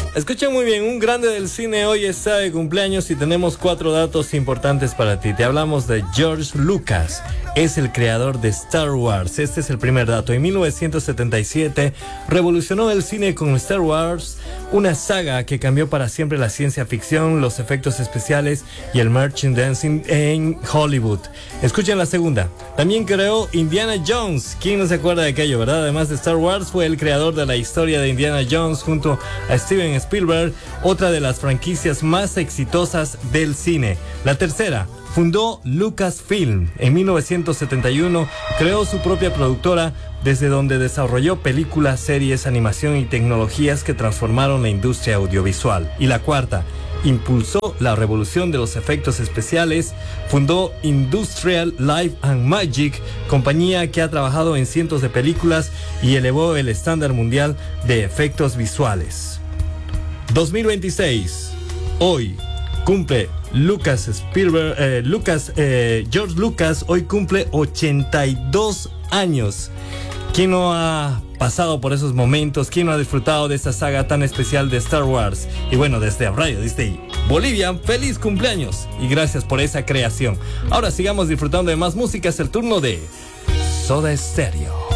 Escucha muy bien, un grande del cine hoy está de cumpleaños y tenemos 4 datos importantes para ti. Te hablamos de George Lucas, es el creador de Star Wars. Este es el primer dato. En 1977 revolucionó el cine con Star Wars, una saga que cambió para siempre la ciencia ficción, los efectos especiales y el merchandising en Hollywood. Escuchen la segunda. También creó Indiana Jones. ¿Quién no se acuerda de aquello, verdad? Además de Star Wars, fue el creador de la historia de Indiana Jones junto a Steven Spielberg, otra de las franquicias más exitosas del cine. La tercera, fundó Lucasfilm. En 1971 creó su propia productora, desde donde desarrolló películas, series, animación y tecnologías que transformaron la industria audiovisual. Y la cuarta, impulsó la revolución de los efectos especiales, fundó Industrial Light and Magic, compañía que ha trabajado en cientos de películas y elevó el estándar mundial de efectos visuales. 2026, hoy cumple George Lucas, hoy cumple 82 años. ¿Quién no ha pasado por esos momentos? ¿Quién no ha disfrutado de esta saga tan especial de Star Wars? Y bueno, desde Radio Disney Bolivia, feliz cumpleaños y gracias por esa creación. Ahora sigamos disfrutando de más música, es el turno de Soda Stereo.